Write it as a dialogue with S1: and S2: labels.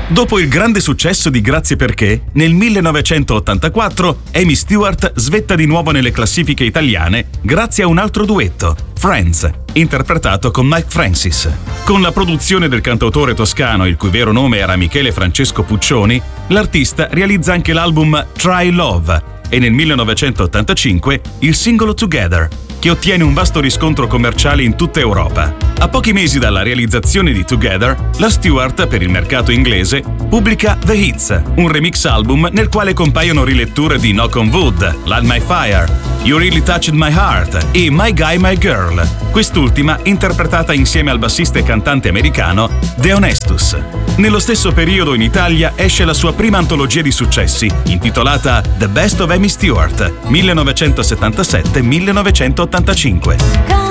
S1: Dopo il grande successo di Grazie perché, nel 1984 Amy Stewart svetta di nuovo nelle classifiche italiane grazie a un altro duetto, Friends, interpretato con Mike Francis. Con la produzione del cantautore toscano, il cui vero nome era Michele Francesco Puccioni, l'artista realizza anche l'album Try Love e nel 1985 il singolo Together, che ottiene un vasto riscontro commerciale in tutta Europa. A pochi mesi dalla realizzazione di Together, la Stewart, per il mercato inglese, pubblica The Hits, un remix album nel quale compaiono riletture di Knock on Wood, Light My Fire, You Really Touched My Heart e My Guy My Girl, quest'ultima interpretata insieme al bassista e cantante americano De Honestus. Nello stesso periodo in Italia esce la sua prima antologia di successi, intitolata The Best of Amy Stewart, 1977-1985.